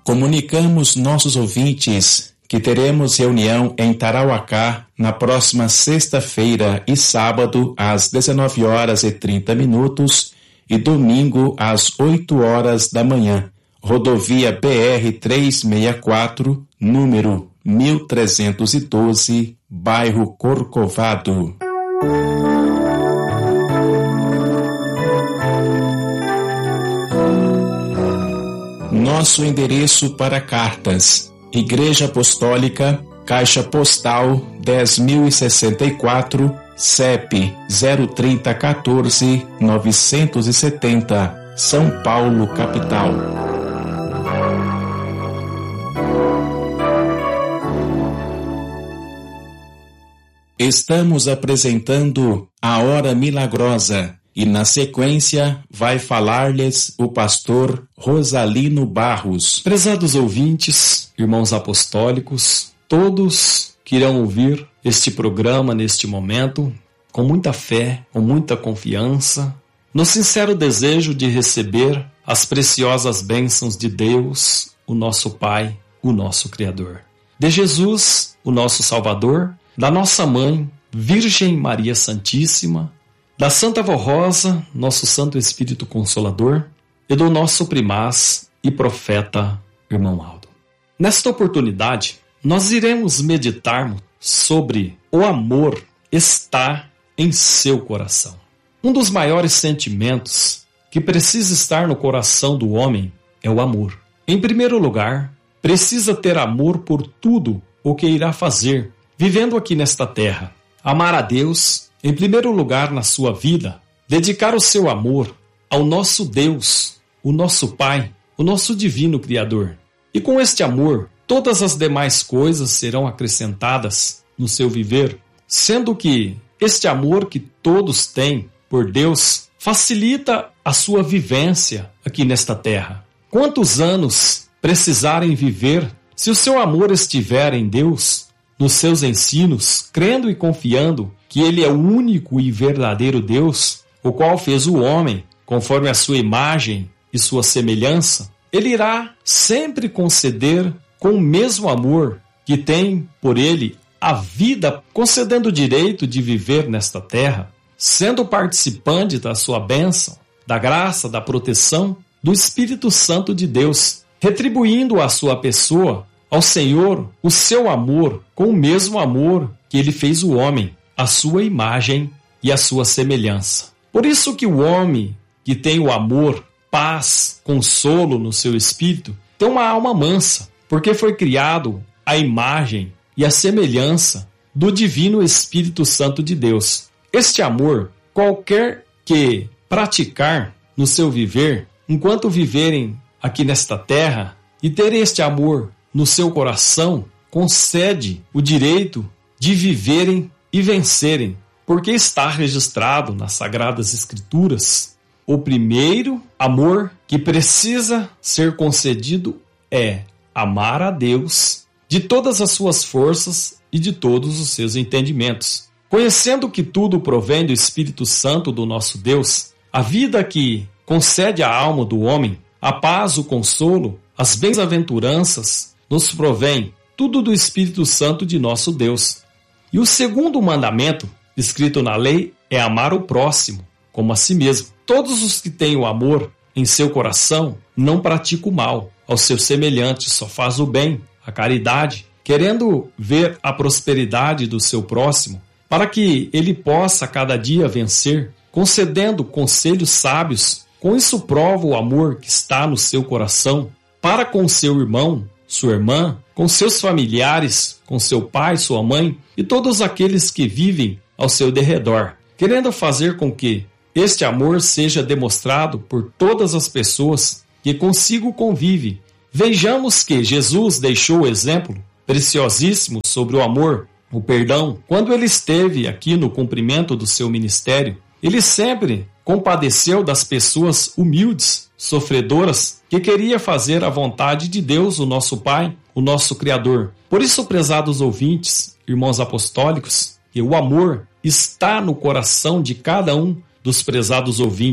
Comunicamos nossos ouvintes que teremos reunião em Tarauacá na próxima sexta-feira e sábado às 19h30 e domingo às 8h da manhã. Rodovia BR-364, número 1312, bairro Corcovado. Nosso endereço para cartas: Igreja Apostólica, Caixa Postal 10.064, CEP 03014-970, São Paulo, capital. Estamos apresentando a Hora Milagrosa e, na sequência, vai falar-lhes o pastor Rosalino Barros. Prezados ouvintes, irmãos apostólicos, todos que irão ouvir este programa neste momento, com muita fé, com muita confiança, no sincero desejo de receber as preciosas bênçãos de Deus, o nosso Pai, o nosso Criador, de Jesus, o nosso Salvador, da nossa Mãe, Virgem Maria Santíssima, da Santa Avó Rosa, nosso Santo Espírito Consolador, e do nosso primaz e profeta, irmão Aldo. Nesta oportunidade, nós iremos meditar sobre o amor está em seu coração. Um dos maiores sentimentos que precisa estar no coração do homem é o amor. Em primeiro lugar, precisa ter amor por tudo o que irá fazer, vivendo aqui nesta terra. Amar a Deus, em primeiro lugar na sua vida, dedicar o seu amor ao nosso Deus, o nosso Pai, o nosso divino Criador. E com este amor, todas as demais coisas serão acrescentadas no seu viver, sendo que este amor que todos têm por Deus facilita a sua vivência aqui nesta terra. Quantos anos precisarem viver se o seu amor estiver em Deus, nos seus ensinos, crendo e confiando que Ele é o único e verdadeiro Deus, o qual fez o homem conforme a sua imagem e sua semelhança, Ele irá sempre conceder com o mesmo amor que tem por Ele a vida, concedendo o direito de viver nesta terra, sendo participante da sua bênção, da graça, da proteção do Espírito Santo de Deus, retribuindo à sua pessoa, ao Senhor, o seu amor com o mesmo amor que Ele fez o homem, a sua imagem e a sua semelhança. Por isso que o homem que tem o amor, paz, consolo no seu espírito, tem uma alma mansa, porque foi criado à imagem e à semelhança do divino Espírito Santo de Deus. Este amor, qualquer que praticar no seu viver, enquanto viverem aqui nesta terra, e ter este amor no seu coração, concede o direito de viverem e vencerem, porque está registrado nas Sagradas Escrituras. O primeiro amor que precisa ser concedido é amar a Deus de todas as suas forças e de todos os seus entendimentos. Conhecendo que tudo provém do Espírito Santo do nosso Deus, a vida que concede à alma do homem, a paz, o consolo, as bem-aventuranças, nos provém tudo do Espírito Santo de nosso Deus. E o segundo mandamento, escrito na lei, é amar o próximo como a si mesmo. Todos os que têm o amor em seu coração não praticam o mal ao seu semelhante, só faz o bem, a caridade, querendo ver a prosperidade do seu próximo, para que ele possa cada dia vencer, concedendo conselhos sábios. Com isso prova o amor que está no seu coração para com seu irmão, sua irmã, com seus familiares, com seu pai, sua mãe e todos aqueles que vivem ao seu derredor, querendo fazer com que este amor seja demonstrado por todas as pessoas que consigo convive. Vejamos que Jesus deixou o exemplo preciosíssimo sobre o amor, o perdão. Quando ele esteve aqui no cumprimento do seu ministério, ele sempre compadeceu das pessoas humildes, sofredoras, que queria fazer a vontade de Deus, o nosso Pai, o nosso Criador. Por isso, prezados ouvintes, irmãos apostólicos, que o amor está no coração de cada um dos prezados ouvintes.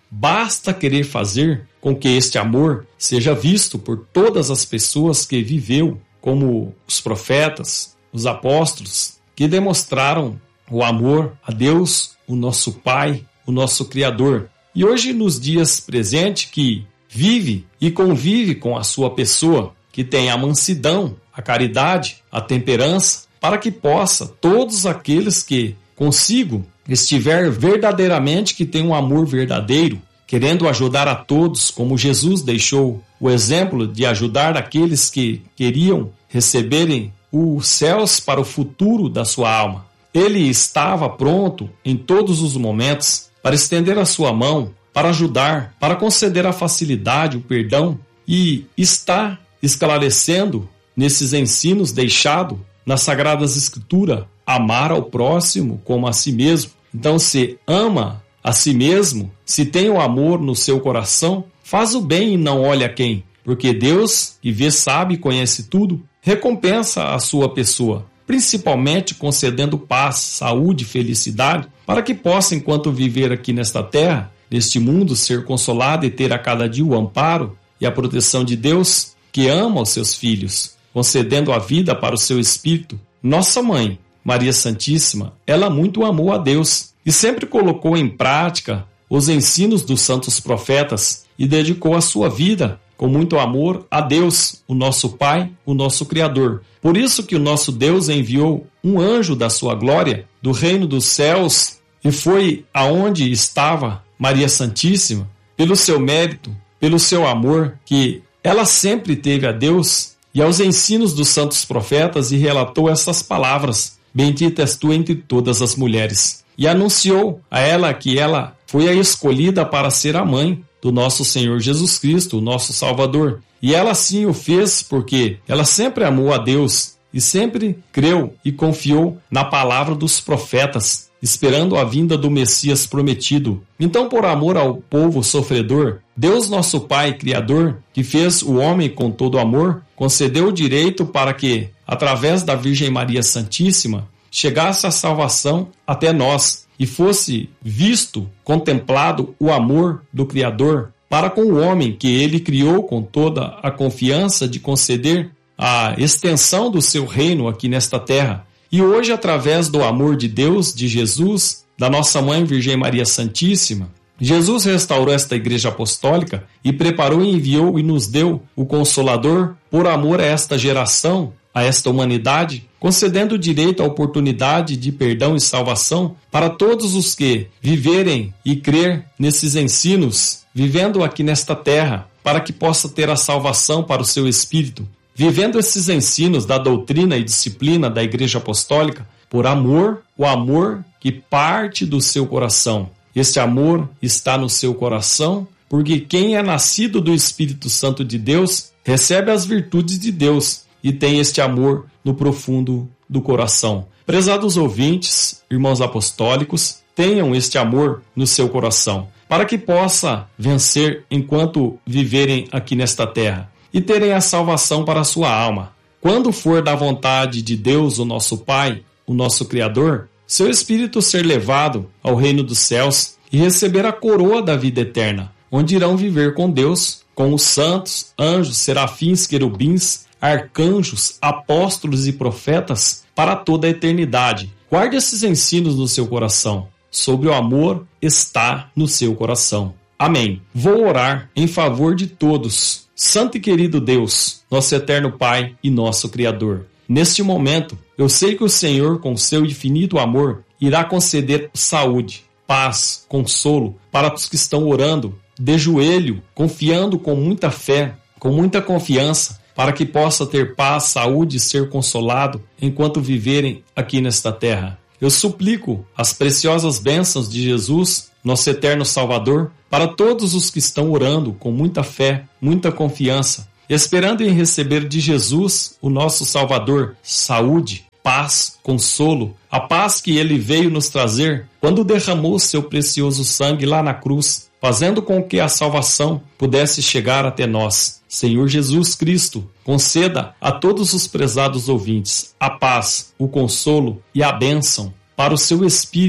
basta querer fazer com que este amor seja visto por todas as pessoas que viveu, como os profetas, os apóstolos, que demonstraram o amor a Deus, o nosso Pai, o nosso Criador. E hoje, nos dias presentes, que vive e convive com a sua pessoa, que tem a mansidão, a caridade, a temperança, para que possa, todos aqueles que consigo estiver verdadeiramente, que tem um amor verdadeiro, querendo ajudar a todos, como Jesus deixou o exemplo de ajudar aqueles que queriam receberem os céus para o futuro da sua alma. Ele estava pronto em todos os momentos para estender a sua mão, para ajudar, para conceder a facilidade, o perdão, e está esclarecendo nesses ensinos deixados nas Sagradas Escrituras, amar ao próximo como a si mesmo. Então, se ama a si mesmo, se tem o amor no seu coração, faz o bem e não olha quem, porque Deus, que vê, sabe e conhece tudo, recompensa a sua pessoa, principalmente concedendo paz, saúde e felicidade, para que possa, enquanto viver aqui nesta terra, neste mundo, ser consolado e ter a cada dia o amparo e a proteção de Deus, que ama os seus filhos, concedendo a vida para o seu espírito. Nossa mãe, Maria Santíssima, ela muito amou a Deus e sempre colocou em prática os ensinos dos santos profetas e dedicou a sua vida com muito amor a Deus, o nosso Pai, o nosso Criador. Por isso que o nosso Deus enviou um anjo da sua glória, do reino dos céus, e foi aonde estava Maria Santíssima, pelo seu mérito, pelo seu amor, que ela sempre teve a Deus e aos ensinos dos santos profetas, e relatou essas palavras: bendita és tu entre todas as mulheres. E anunciou a ela que ela foi a escolhida para ser a mãe do nosso Senhor Jesus Cristo, o nosso Salvador. E ela assim o fez porque ela sempre amou a Deus e sempre creu e confiou na palavra dos profetas, esperando a vinda do Messias prometido. Então, por amor ao povo sofredor, Deus nosso Pai Criador, que fez o homem com todo amor, concedeu o direito para que, através da Virgem Maria Santíssima, chegasse a salvação até nós e fosse visto, contemplado o amor do Criador para com o homem que ele criou com toda a confiança de conceder a extensão do seu reino aqui nesta terra. E hoje, através do amor de Deus, de Jesus, da nossa Mãe Virgem Maria Santíssima, Jesus restaurou esta Igreja Apostólica e preparou e enviou e nos deu o Consolador por amor a esta geração, a esta humanidade, concedendo o direito à oportunidade de perdão e salvação para todos os que viverem e crer nesses ensinos, vivendo aqui nesta terra, para que possa ter a salvação para o seu espírito, vivendo esses ensinos da doutrina e disciplina da Igreja Apostólica, por amor, o amor que parte do seu coração. Este amor está no seu coração, porque quem é nascido do Espírito Santo de Deus recebe as virtudes de Deus e tem este amor no profundo do coração. Prezados ouvintes, irmãos apostólicos, tenham este amor no seu coração, para que possa vencer enquanto viverem aqui nesta terra e terem a salvação para a sua alma. Quando for da vontade de Deus, o nosso Pai, o nosso Criador, seu espírito ser levado ao reino dos céus e receber a coroa da vida eterna, onde irão viver com Deus, com os santos, anjos, serafins, querubins, arcanjos, apóstolos e profetas para toda a eternidade. Guarde esses ensinos no seu coração. Sobre o amor está no seu coração. Amém. Vou orar em favor de todos. Santo e querido Deus, nosso eterno Pai e nosso Criador, neste momento, eu sei que o Senhor, com seu infinito amor, irá conceder saúde, paz, consolo para os que estão orando, de joelho, confiando com muita fé, com muita confiança, para que possa ter paz, saúde e ser consolado enquanto viverem aqui nesta terra. Eu suplico as preciosas bênçãos de Jesus, nosso eterno Salvador, para todos os que estão orando com muita fé, muita confiança, esperando em receber de Jesus, o nosso Salvador, saúde, paz, consolo, a paz que Ele veio nos trazer quando derramou seu precioso sangue lá na cruz, fazendo com que a salvação pudesse chegar até nós. Senhor Jesus Cristo, conceda a todos os prezados ouvintes a paz, o consolo e a bênção para o seu Espírito,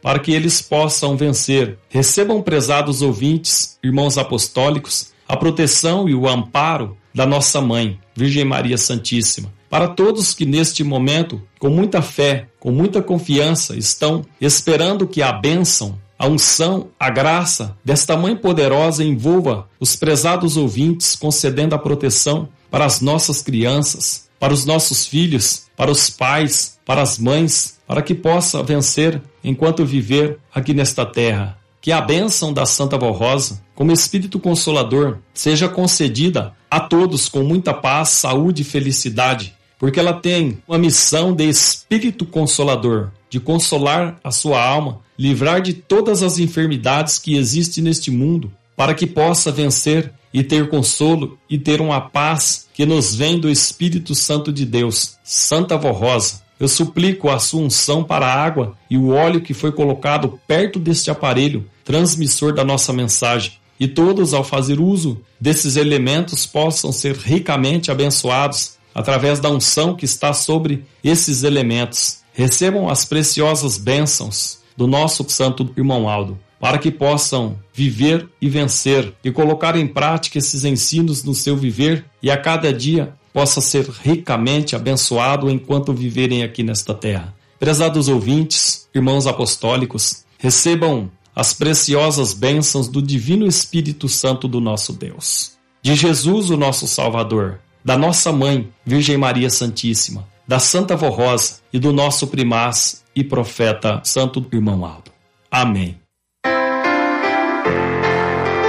para que eles possam vencer. Recebam, prezados ouvintes, irmãos apostólicos, a proteção e o amparo da nossa Mãe, Virgem Maria Santíssima. Para todos que neste momento, com muita fé, com muita confiança, estão esperando que a bênção, a unção, a graça desta Mãe poderosa envolva os prezados ouvintes, concedendo a proteção para as nossas crianças, para os nossos filhos, para os pais, para as mães, para que possa vencer enquanto viver aqui nesta terra. Que a bênção da Santa Vó Rosa, como Espírito Consolador, seja concedida a todos com muita paz, saúde e felicidade, porque ela tem uma missão de Espírito Consolador, de consolar a sua alma, livrar de todas as enfermidades que existem neste mundo, para que possa vencer e ter consolo e ter uma paz que nos vem do Espírito Santo de Deus. Santa Vó Rosa, eu suplico a sua unção para a água e o óleo que foi colocado perto deste aparelho transmissor da nossa mensagem. E todos, ao fazer uso desses elementos, possam ser ricamente abençoados através da unção que está sobre esses elementos. Recebam as preciosas bênçãos do nosso santo irmão Aldo, para que possam viver e vencer e colocar em prática esses ensinos no seu viver e a cada dia possa ser ricamente abençoado enquanto viverem aqui nesta terra. Prezados ouvintes, irmãos apostólicos, recebam as preciosas bênçãos do Divino Espírito Santo do nosso Deus, de Jesus, o nosso Salvador, da nossa Mãe, Virgem Maria Santíssima, da Santa Vó Rosa e do nosso primaz e profeta Santo Irmão Aldo. Amém.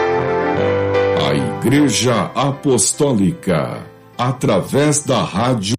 A Igreja Apostólica, através da rádio